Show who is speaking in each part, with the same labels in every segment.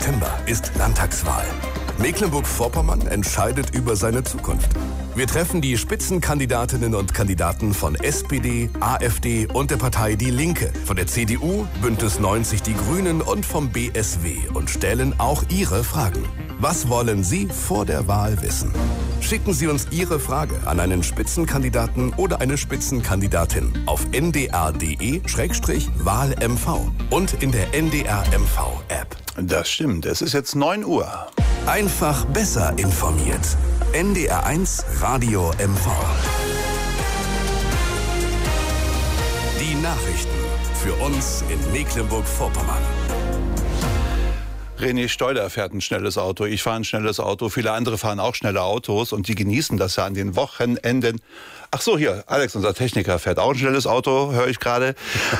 Speaker 1: September ist Landtagswahl. Mecklenburg-Vorpommern entscheidet über seine Zukunft. Wir treffen die Spitzenkandidatinnen und Kandidaten von SPD, AfD und der Partei Die Linke, von der CDU, Bündnis 90 Die Grünen und vom BSW und stellen auch Ihre Fragen. Was wollen Sie vor der Wahl wissen? Schicken Sie uns Ihre Frage an einen Spitzenkandidaten oder eine Spitzenkandidatin auf ndr.de/wahlmv und in der NDR-MV-App.
Speaker 2: Das stimmt, es ist jetzt 9 Uhr.
Speaker 1: Einfach besser informiert. NDR1 Radio MV. Die Nachrichten für uns in Mecklenburg-Vorpommern.
Speaker 2: René Steuder fährt ein schnelles Auto, ich fahre ein schnelles Auto, viele andere fahren auch schnelle Autos und die genießen das ja an den Wochenenden. Ach so, hier, Alex, unser Techniker, fährt auch ein schnelles Auto, höre ich gerade.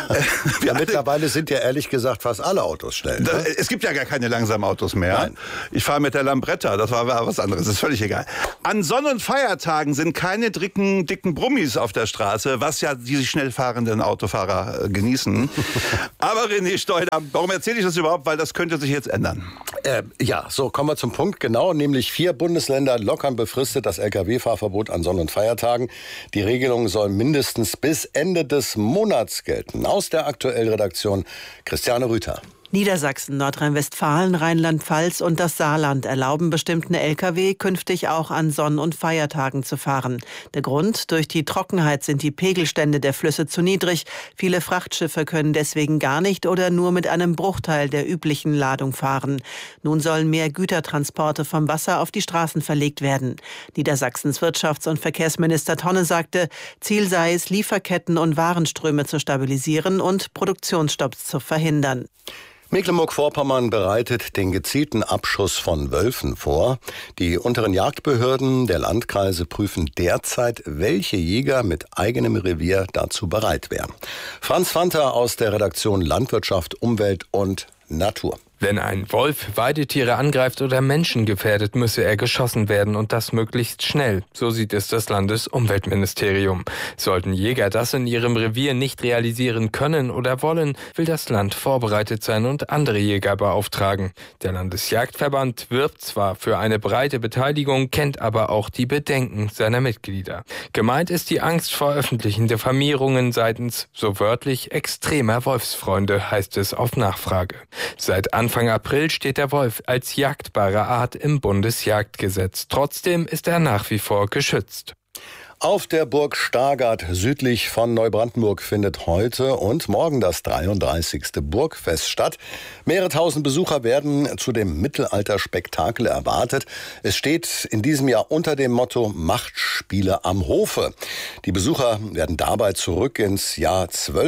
Speaker 3: Ja, mittlerweile sind ja ehrlich gesagt fast alle Autos schnell. Ne?
Speaker 2: Es gibt ja gar keine langsamen Autos mehr.
Speaker 3: Nein.
Speaker 2: Ich fahre mit der Lambretta, das war was anderes, ist völlig egal. An Sonn- und Feiertagen sind keine dicken Brummis auf der Straße, was ja die schnell fahrenden Autofahrer genießen. Aber René Steuder, warum erzähle ich das überhaupt? Weil das könnte sich jetzt ändern.
Speaker 3: Ja, so kommen wir zum Punkt. Genau, nämlich 4 Bundesländer lockern befristet das Lkw-Fahrverbot an Sonn- und Feiertagen. Die Regelung soll mindestens bis Ende des Monats gelten. Aus der Aktuell-Redaktion Christiane Rüther.
Speaker 4: Niedersachsen, Nordrhein-Westfalen, Rheinland-Pfalz und das Saarland erlauben bestimmten Lkw künftig auch an Sonn- und Feiertagen zu fahren. Der Grund: durch die Trockenheit sind die Pegelstände der Flüsse zu niedrig. Viele Frachtschiffe können deswegen gar nicht oder nur mit einem Bruchteil der üblichen Ladung fahren. Nun sollen mehr Gütertransporte vom Wasser auf die Straßen verlegt werden. Niedersachsens Wirtschafts- und Verkehrsminister Tonne sagte, Ziel sei es, Lieferketten und Warenströme zu stabilisieren und Produktionsstopps zu verhindern.
Speaker 3: Mecklenburg-Vorpommern bereitet den gezielten Abschuss von Wölfen vor. Die unteren Jagdbehörden der Landkreise prüfen derzeit, welche Jäger mit eigenem Revier dazu bereit wären. Franz Fanter aus der Redaktion Landwirtschaft, Umwelt und Natur.
Speaker 5: Wenn ein Wolf Weidetiere angreift oder Menschen gefährdet, müsse er geschossen werden und das möglichst schnell. So sieht es das Landesumweltministerium. Sollten Jäger das in ihrem Revier nicht realisieren können oder wollen, will das Land vorbereitet sein und andere Jäger beauftragen. Der Landesjagdverband wirbt zwar für eine breite Beteiligung, kennt aber auch die Bedenken seiner Mitglieder. Gemeint ist die Angst vor öffentlichen Diffamierungen seitens, so wörtlich, extremer Wolfsfreunde, heißt es auf Nachfrage. Seit Anfang April steht der Wolf als jagdbare Art im Bundesjagdgesetz. Trotzdem ist er nach wie vor geschützt.
Speaker 3: Auf der Burg Stargard südlich von Neubrandenburg findet heute und morgen das 33. Burgfest statt. Mehrere tausend Besucher werden zu dem Mittelalterspektakel erwartet. Es steht in diesem Jahr unter dem Motto Machtspiele am Hofe. Die Besucher werden dabei zurück ins Jahr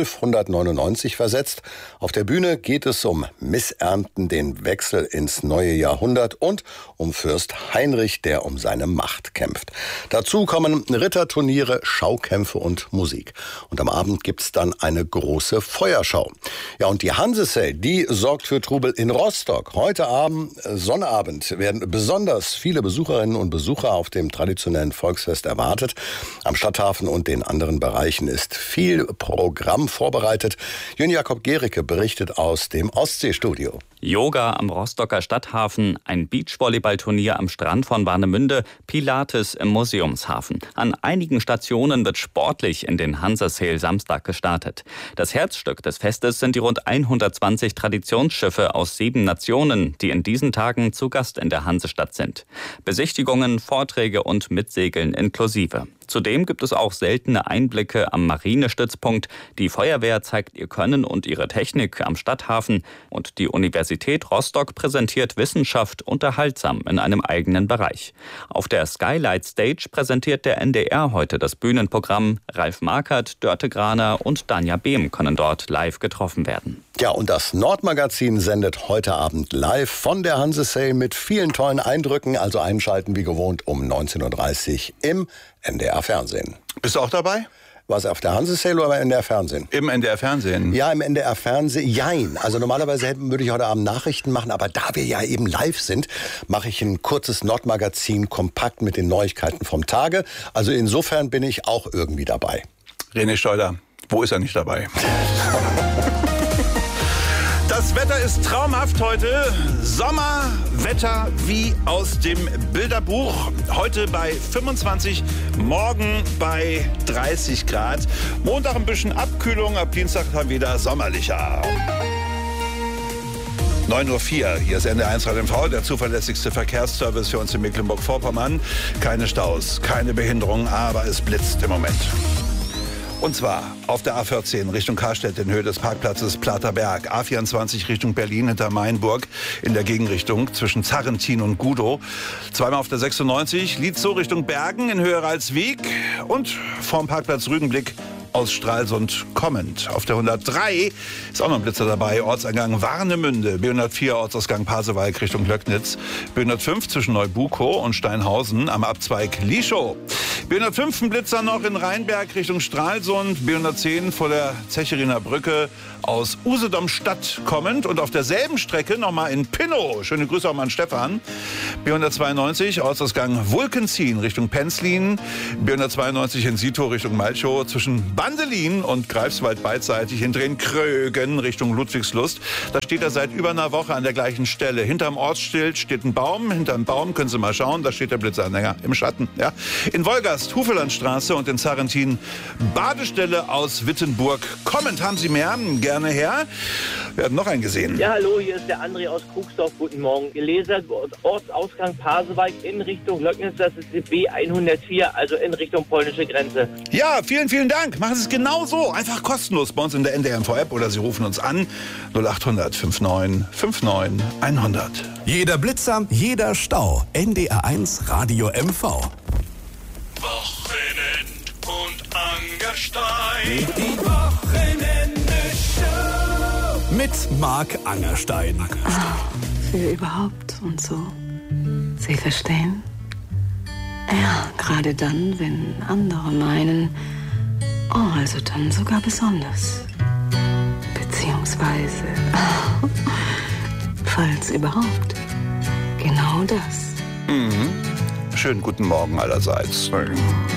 Speaker 3: 1299 versetzt. Auf der Bühne geht es um Missernten, den Wechsel ins neue Jahrhundert und um Fürst Heinrich, der um seine Macht kämpft. Dazu kommen Ritterturniere, Schaukämpfe und Musik. Und am Abend gibt's dann eine große Feuerschau. Ja, und die Hansesay, die sorgt für Trubel in Rostock. Heute Abend, Sonnabend, werden besonders viele Besucherinnen und Besucher auf dem traditionellen Volksfest erwartet. Am Stadthafen und den anderen Bereichen ist viel Programm vorbereitet. Jön Jakob Gericke berichtet aus dem Ostseestudio.
Speaker 6: Yoga am Rostocker Stadthafen, ein Beachvolleyballturnier am Strand von Warnemünde, Pilates im Museumshafen. An einigen Stationen wird sportlich in den Hansa-Sail Samstag gestartet. Das Herzstück des Festes sind die rund 120 Traditionsschiffe aus 7 Nationen, die in diesen Tagen zu Gast in der Hansestadt sind. Besichtigungen, Vorträge und Mitsegeln inklusive. Zudem gibt es auch seltene Einblicke am Marinestützpunkt. Die Feuerwehr zeigt ihr Können und ihre Technik am Stadthafen. Und die Universität Rostock präsentiert Wissenschaft unterhaltsam in einem eigenen Bereich. Auf der Skylight Stage präsentiert der NDR heute das Bühnenprogramm. Ralf Markert, Dörte Graner und Danja Behm können dort live getroffen werden.
Speaker 3: Ja, und das Nordmagazin sendet heute Abend live von der Hansesay mit vielen tollen Eindrücken. Also einschalten wie gewohnt um 19.30 Uhr im NDR-Fernsehen.
Speaker 2: Bist du auch dabei?
Speaker 3: Was, auf der Hansesay oder im NDR-Fernsehen?
Speaker 2: Im NDR-Fernsehen?
Speaker 3: Ja, im NDR-Fernsehen, jein. Also normalerweise würde ich heute Abend Nachrichten machen, aber da wir ja eben live sind, mache ich ein kurzes Nordmagazin kompakt mit den Neuigkeiten vom Tage. Also insofern bin ich auch irgendwie dabei.
Speaker 2: René Steuder, wo ist er nicht dabei? Das Das Wetter ist traumhaft heute. Sommerwetter wie aus dem Bilderbuch. Heute bei 25, morgen bei 30 Grad. Montag ein bisschen Abkühlung, ab Dienstag dann wieder sommerlicher. 9:04 Uhr, hier ist NDR1 Radio MV, der zuverlässigste Verkehrsservice für uns in Mecklenburg-Vorpommern. Keine Staus, keine Behinderung, aber es blitzt im Moment. Und zwar auf der A14 Richtung Karstedt in Höhe des Parkplatzes Platerberg, A24 Richtung Berlin hinter Mainburg in der Gegenrichtung zwischen Zarrentin und Gudow. Zweimal auf der 96 Lietzow Richtung Bergen in Höhe Ralswiek und vorm Parkplatz Rügenblick aus Stralsund kommend. Auf der 103 ist auch noch ein Blitzer dabei. Ortseingang Warnemünde, B104 Ortsausgang Pasewalk Richtung Löcknitz, B105 zwischen Neubukow und Steinhausen am Abzweig Lieschow. B105 ein Blitzer noch in Rheinberg Richtung Stralsund, B110 vor der Zecheriner Brücke aus Usedom-Stadt kommend und auf derselben Strecke nochmal in Pinnow. Schöne Grüße auch mal an Stefan. B192 Ortsausgang Wulkenzien Richtung Penzlin, B192 in Sito Richtung Malchow zwischen Bandelin und Greifswald beidseitig hinter den Krögen Richtung Ludwigslust. Da steht er seit über einer Woche an der gleichen Stelle. Hinterm Ortsschild steht ein Baum. Hinterm Baum können Sie mal schauen, da steht der Blitzanhänger im Schatten. Ja. In Wolgast, Hufelandstraße und in Zarrentin Badestelle aus Wittenburg. Kommend haben Sie mehr? Gerne her. Wir haben noch einen gesehen.
Speaker 7: Ja, hallo, hier ist der André aus Krugsdorf. Guten Morgen. Leser, Ortsausgang Pasewalk in Richtung Löcknitz, das ist die B104, also in Richtung polnische Grenze.
Speaker 2: Ja, vielen, vielen Dank. Machen Sie es genau so. Einfach kostenlos bei uns in der NDR MV App oder Sie rufen uns an 0800 59 59 100.
Speaker 1: Jeder Blitzer, jeder Stau. NDR1 Radio MV.
Speaker 8: Wochenend und Angerstein. Die Wochenende-Show.
Speaker 1: Mit Marc Angerstein.
Speaker 9: Für überhaupt und so. Sie verstehen? Ja, gerade dann, wenn andere meinen, oh, also dann sogar besonders. Beziehungsweise, falls überhaupt. Genau das.
Speaker 2: Schönen guten Morgen allerseits.